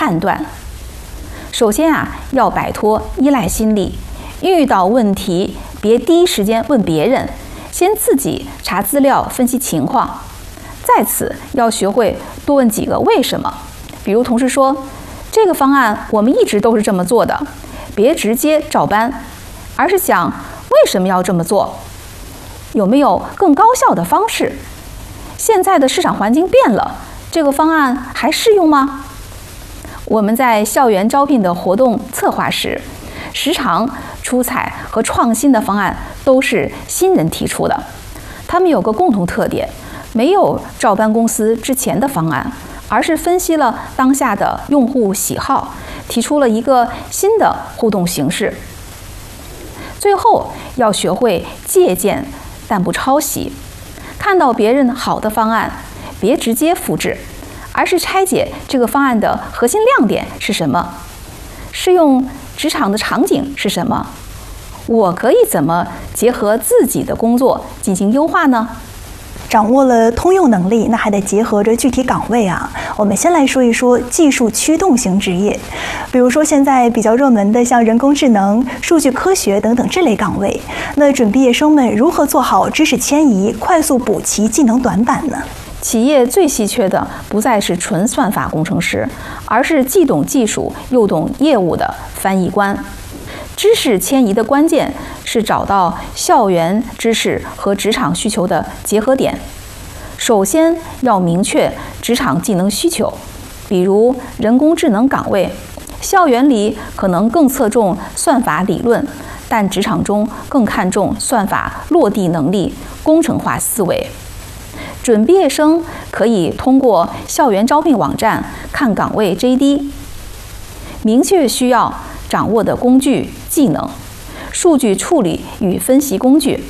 判断。首先要摆脱依赖心理，遇到问题别第一时间问别人，先自己查资料分析情况。在此要学会多问几个为什么。比如同事说，这个方案我们一直都是这么做的，别直接照搬，而是想为什么要这么做，有没有更高效的方式？现在的市场环境变了，这个方案还适用吗？我们在校园招聘的活动策划时，时常出彩和创新的方案都是新人提出的。他们有个共同特点，没有照搬公司之前的方案，而是分析了当下的用户喜好，提出了一个新的互动形式。最后要学会借鉴，但不抄袭。看到别人好的方案，别直接复制，而是拆解这个方案的核心亮点是什么，适用职场的场景是什么，我可以怎么结合自己的工作进行优化呢？ 掌握了通用能力，那还得结合着具体岗位啊。我们先来说一说技术驱动型职业，比如说现在比较热门的像人工智能、数据科学等等这类岗位。那准毕业生们如何做好知识迁移，快速补齐技能短板呢？ 企业最稀缺的不再是纯算法工程师，而是既懂技术又懂业务的翻译官。知识迁移的关键是找到校园知识和职场需求的结合点。首先要明确职场技能需求，比如人工智能岗位，校园里可能更侧重算法理论，但职场中更看重算法落地能力、工程化思维。准毕业生可以通过校园招聘网站看岗位 JD， 明确需要掌握的工具技能，数据处理与分析工具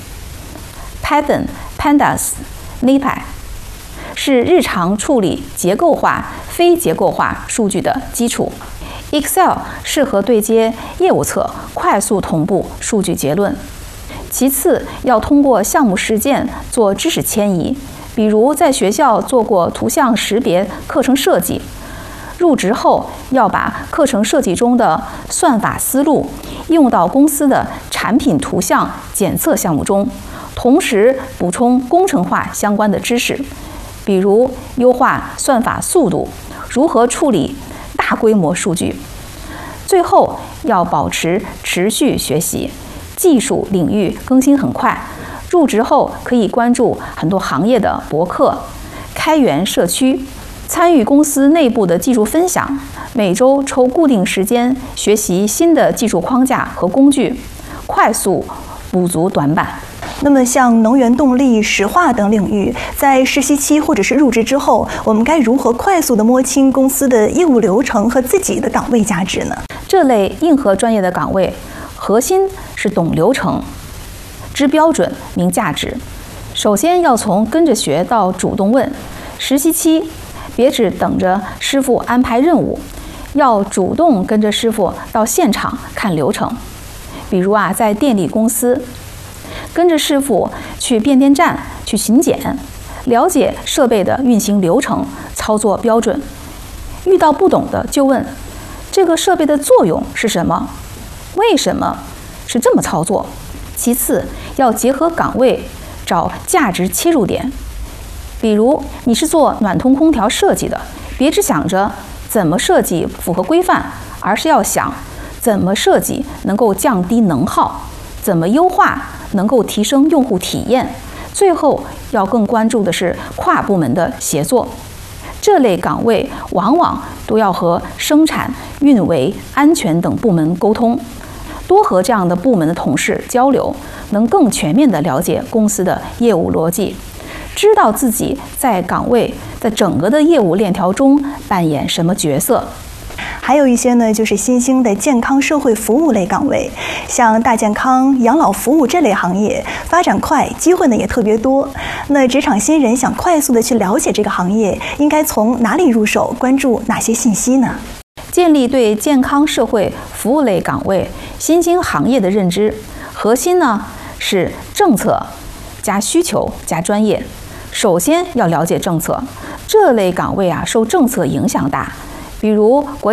Python、Pandas、NumPy 是日常处理结构化、非结构化数据的基础。Excel 适合对接业务侧，快速同步数据结论。其次，要通过项目实践做知识迁移，比如在学校做过图像识别课程设计，入职后要把课程设计中的算法思路应用到公司的产品图像检测项目中，同时补充工程化相关的知识，比如优化算法速度，如何处理大规模数据。最后要保持持续学习，技术领域更新很快，入职后可以关注很多行业的博客、开源社区，参与公司内部的技术分享，每周抽固定时间学习新的技术框架和工具，快速补足短板。 那么像能源动力、石化等领域，在实习期或者是入职之后，我们该如何快速地摸清公司的业务流程和自己的岗位价值呢？ 这类硬核专业的岗位，核心是懂流程、知标准、明价值。首先要从跟着学到主动问。实习期别只等着师傅安排任务，要主动跟着师傅到现场看流程。比如在电力公司，跟着师傅去变电站去巡检，了解设备的运行流程、操作标准。遇到不懂的就问，这个设备的作用是什么？为什么是这么操作？其次，要结合岗位找价值切入点。比如你是做暖通空调设计的，别只想着怎么设计符合规范，而是要想怎么设计能够降低能耗，怎么优化能够提升用户体验。最后要更关注的是跨部门的协作。这类岗位往往都要和生产、运维、安全等部门沟通，多和这样的部门的同事交流，能更全面地了解公司的业务逻辑，知道自己在岗位在整个的业务链条中扮演什么角色。 还有一些呢，就是新兴的健康社会服务类岗位，像大健康、养老服务这类行业，发展快，机会呢也特别多。那职场新人想快速的去了解这个行业，应该从哪里入手？关注哪些信息呢？ 建立对健康社会服务类岗位、新兴行业的认知，核心呢是政策加需求加专业。首先要了解政策，这类岗位受政策影响大，比如国